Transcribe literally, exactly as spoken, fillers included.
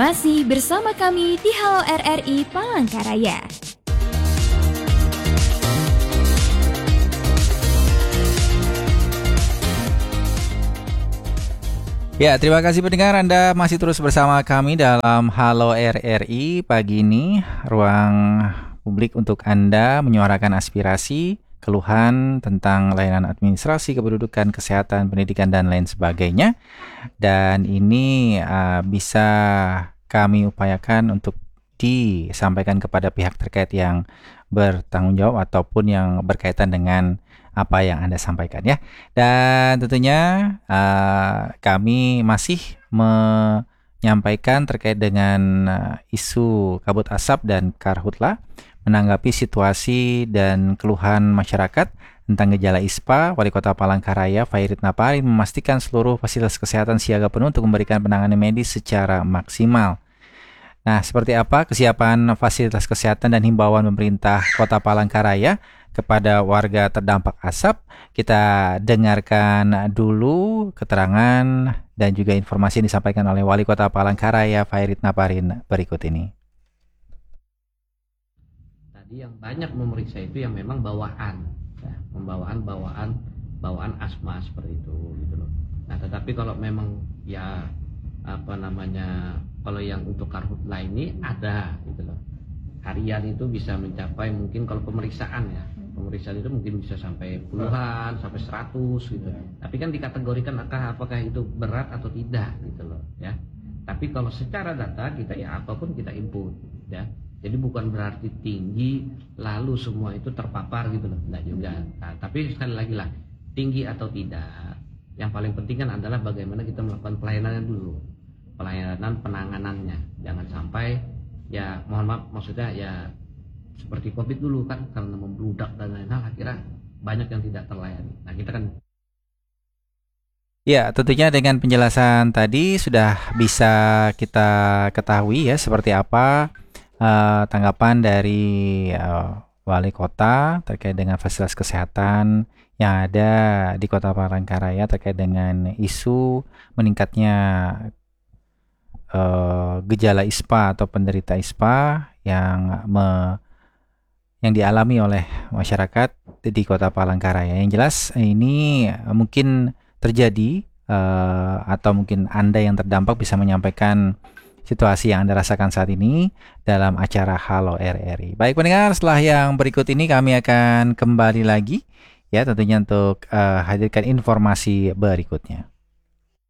Masih bersama kami di Halo R R I Palangkaraya. Ya, terima kasih pendengar, Anda masih terus bersama kami dalam Halo R R I pagi ini. Ruang publik untuk Anda menyuarakan aspirasi, keluhan tentang layanan administrasi, kependudukan, kesehatan, pendidikan, dan lain sebagainya. Dan ini uh, bisa kami upayakan untuk disampaikan kepada pihak terkait yang bertanggung jawab ataupun yang berkaitan dengan apa yang Anda sampaikan ya. Dan tentunya uh, kami masih menyampaikan terkait dengan uh, isu kabut asap dan karhutla, menanggapi situasi dan keluhan masyarakat tentang gejala I S P A. Wali Kota Palangkaraya Fairit Naparin memastikan seluruh fasilitas kesehatan siaga penuh untuk memberikan penanganan medis secara maksimal. Nah, seperti apa kesiapan fasilitas kesehatan dan himbauan pemerintah Kota Palangkaraya kepada warga terdampak asap? Kita dengarkan dulu keterangan dan juga informasi yang disampaikan oleh Wali Kota Palangkaraya Fairit Naparin berikut ini. Tadi yang banyak memeriksa itu yang memang bawaan, ya, pembawaan bawaan bawaan asma seperti itu, gitu loh. Nah, tetapi kalau memang ya apa namanya, kalau yang untuk karhutla ini ada, gitu loh. Harian itu bisa mencapai mungkin kalau pemeriksaan ya, pemeriksaan itu mungkin bisa sampai puluhan, sampai seratus gitu. Tapi kan dikategorikan apakah, apakah itu berat atau tidak gitu loh ya. Tapi kalau secara data kita ya apapun kita input ya. Jadi bukan berarti tinggi lalu semua itu terpapar gitu loh, enggak juga. Nah, tapi sekali lagi lah, tinggi atau tidak, yang paling penting kan adalah bagaimana kita melakukan pelayanannya dulu. Pelayanan penanganannya. Jangan sampai ya mohon maaf maksudnya ya seperti Covid dulu kan, karena membludak dan lain hal akhirnya banyak yang tidak terlayani. Nah, kita kan Ya, tentunya dengan penjelasan tadi sudah bisa kita ketahui ya seperti apa uh, tanggapan dari uh, Wali Kota terkait dengan fasilitas kesehatan yang ada di Kota Palangkaraya terkait dengan isu meningkatnya uh, gejala I S P A atau penderita I S P A yang me yang dialami oleh masyarakat di Kota Palangkaraya. Yang jelas ini mungkin terjadi uh, atau mungkin Anda yang terdampak bisa menyampaikan situasi yang Anda rasakan saat ini dalam acara Halo R R I. Baik pendengar, setelah yang berikut ini kami akan kembali lagi ya tentunya untuk uh, hadirkan informasi berikutnya.